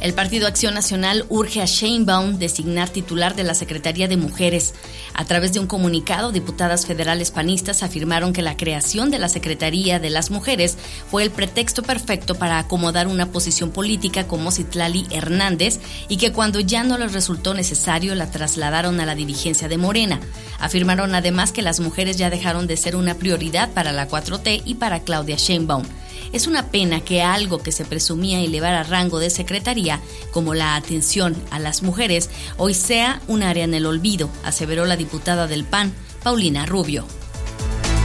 El Partido Acción Nacional urge a Sheinbaum designar titular de la Secretaría de Mujeres. A través de un comunicado, diputadas federales panistas afirmaron que la creación de la Secretaría de las Mujeres fue el pretexto perfecto para acomodar una posición política como Citlali Hernández y que cuando ya no les resultó necesario la trasladaron a la dirigencia de Morena. Afirmaron además que las mujeres ya dejaron de ser una prioridad para la 4T y para Claudia Sheinbaum. Es una pena que algo que se presumía elevar a rango de secretaría, como la atención a las mujeres, hoy sea un área en el olvido, aseveró la diputada del PAN, Paulina Rubio.